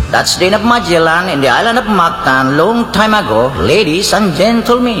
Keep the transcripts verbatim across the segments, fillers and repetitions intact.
That's the end of Magellan in the island of Mactan long time ago, ladies and gentlemen.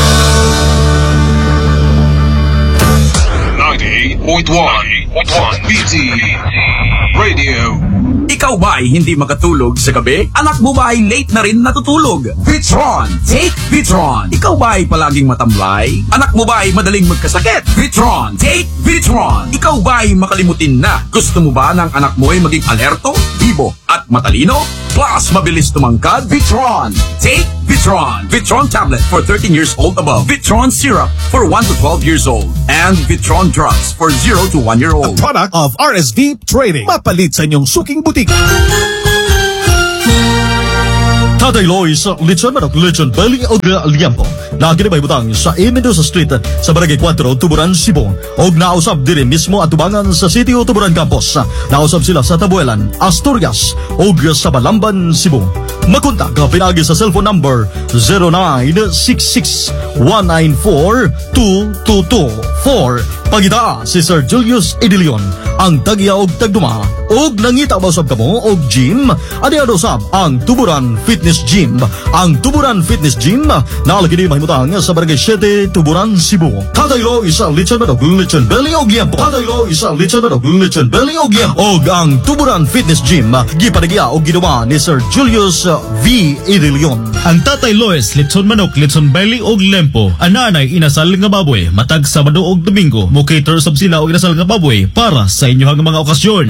ninety-eight point one B T Radio. Ikaw ba ay hindi makatulog sa gabi? Anak mo ba ay late na rin natutulog? Vitron! Take Vitron! Ikaw ba ay palaging matamlay? Anak mo ba ay madaling magkasakit? Vitron! Take Vitron! Ikaw ba ay makalimutin na? Gusto mo ba ng anak mo ay maging alerto, bibo at matalino? Plus, mabilis tumangkad? Vitron! Take Vitron! Vitron tablet for thirteen years old above. Vitron syrup for one to twelve years old. And Vitron drugs for zero to one year old. A product of R S V Trading. Mapalit sa inyong suking butik. Tatay Lois, lechon manok, lechon belly o liampo. Naginibay butang sa A. Mendoza Street sa Barangay four, Tuburan, Cebu. Og nausab dire mismo at tubangan sa City o Tuburan Campus. Nausab sila sa Tabuelan, Asturias og sa Balamban, Cebu. Makontak ka pinagi sa cellphone number zero nine six six one nine four two two two four. Pagita si Sir Julius Edilion, ang tagya og tagduma og nangita ba usab kamo og gym? Adi usab ang Tuburan Fitness Gym. Ang Tuburan Fitness Gym nalagi ni mahimutang sa Barangay seven, Tuburan, Cebu. Kadaylo isa lechon manok, lechon belly og liampo. Kadaylo isa lechon manok, lechon belly og liampo. Og ang Tuburan Fitness Gym gipadagya og ginawa ni Sir Julius V. Edilion. Ang Tatay Lois, lechon manok, lechon belly og lempo. Ananay inasal nga baboy, matag Sabado og Domingo. Mo cater sab sila og inasal nga baboy para sa inyong mga okasyon.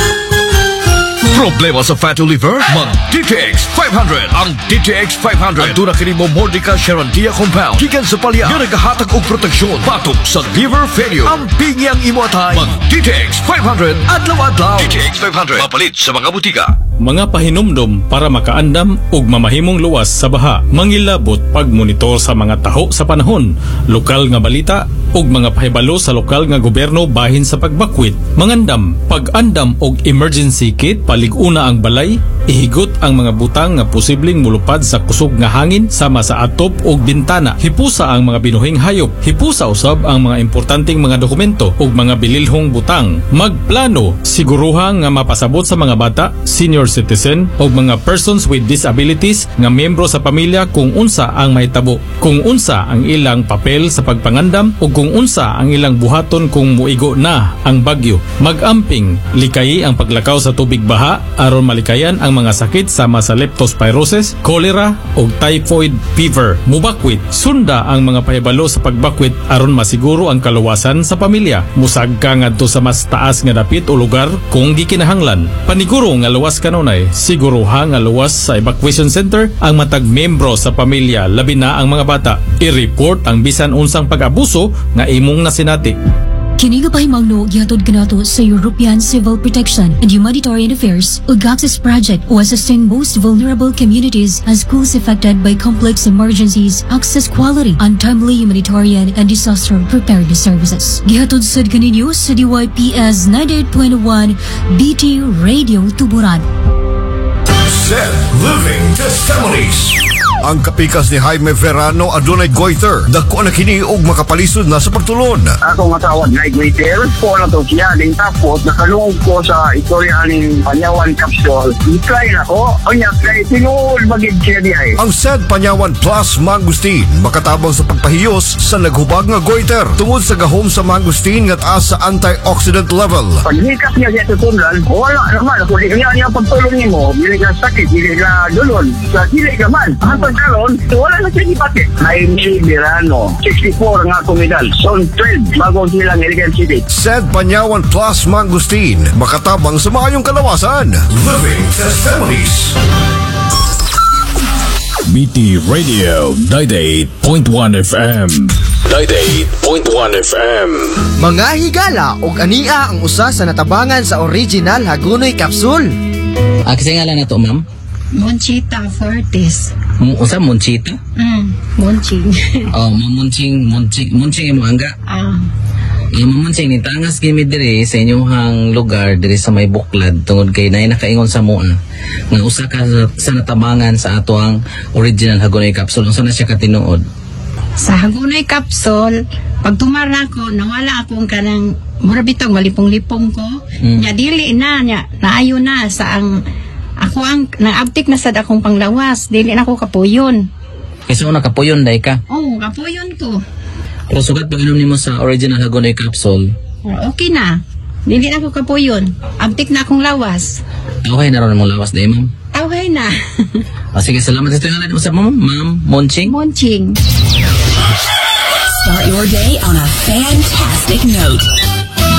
Problema sa fatty liver? Mag D T X five hundred. Ang D T X five hundred ang tunang kini mo Mordica Sharantia compound gikan sa palya nga nagahatag og proteksyon batok sa liver failure. Ang pingyang imo atay. Mag D T X five hundred adlaw-adlaw. D T X five hundred mapalit sa mga butika. Mga pahinumdom para makaandam ug mamahimong luwas sa baha. Mangilabot pagmonitor sa mga taho sa panahon, lokal nga balita ug mga pahibalo sa lokal nga gobyerno bahin sa pagbakwit. Mangandam, pag-andam og emergency kit, palig-una ang balay, ihigot ang mga butang nga posibleng mulupad sa kusog nga hangin sama sa atop ug bintana. Hipusa ang mga binuhing hayop, hipusa usab ang mga importanteng mga dokumento ug mga bililhong butang. Magplano, siguruha nga mapasabot sa mga bata, senior citizen o mga persons with disabilities nga miyembro sa pamilya kung unsa ang mahitabo, kung unsa ang ilang papel sa pagpangandam o kung unsa ang ilang buhaton kung muigo na ang bagyo. Mag-amping, likayi ang paglakaw sa tubig baha aron malikayan ang mga sakit sama sa leptospirosis, cholera o typhoid fever. Mubakwit, sunda ang mga pahibalo sa pagbakwit aron masiguro ang kaluwasan sa pamilya. Musagka ngadto sa mas taas nga dapit o lugar kung gikinahanglan. Paniguro nga luwas kanunay, siguruha nga luwas sa evacuation center ang matag membro sa pamilya, labi na ang mga bata. I-report ang bisan unsang pag-abuso nga imong nasinati. Kini nga pahimangno gihatod kanato sa European Civil Protection and Humanitarian Affairs ug Access Project o assisting most vulnerable communities and schools affected by complex emergencies, access quality, and timely humanitarian and disaster preparedness services. Gihatod sad kaninyo sa D Y P S ninety-eight point one B T Radio Tuburan. Set Living Testimonies. Ang kapikas ni Jaime Verano adunay goiter. Dako na kini og makapalisod na sa pagtulon. Ako nga tawag na goiter. Po na to siya. Din tapos nakalungog ko sa istorya ng Panyawan Capsule. I-try na ko. O niya, try. Tinuol magig siya dihay. Ang said Panyawan Plus Mangustin makatabang sa pagpahiyos sa naghubag nga goiter tungod sa gahom sa mangustin nga taas sa antioxidant level. Pag hikap niya siya tutunlan, wala naman. Kung di niya niya pagtulong niyo mo, dili ka sakit, dili ka dulon. Sa dili ka man. Ang karon, wala na siya ipati. Jaime Verano, sixty-four nga kumidal. Zone twelve, bagong silang Iligan City. Said Panyawan Plus Mangustin, makatabang sa maayong kalawasan. Living Testimonies. B T Radio ninety-eight point one F M. ninety-eight point one F M. Mga higala og ania ang usa sa natabangan sa original Hagunoy Capsule. Ah, kasi ngalan na to, ma'am? Monchita Fortes. Usa Monchita? Mm, Monching. Oh, Monching, Monching, Monching imo angga. Ah. Yung Monching ni tangas gimi diri sa inyong lugar diri sa may buklad tungod kay nay nakaingon sa mua nga usa ka sa natabangan sa ato ang original Hagunoy Capsule. Unsa na siya katinuod? Sa Hagunoy Capsule, pag tumara ko, nawala akong kanang mura bitong malipong-lipong ko. Mm. Nya dili na nya naayo na sa ang ako Ako ang naabtik na sad akong panglawas. Dili na ako kapuyon. Kasi una kapuyon day ka. Oh, kapuyon ko. Pero sugat pag inom nimo sa original Hagonoy capsule, Oh, okay na. Dili na ako kapuyon. Abtik na akong lawas. okay na ron mong lawas day, ma'am. Okay na. Ah, sige, salamat sa ito yung sa ma'am, ma'am Monching. Monching. Start your day on a fantastic note.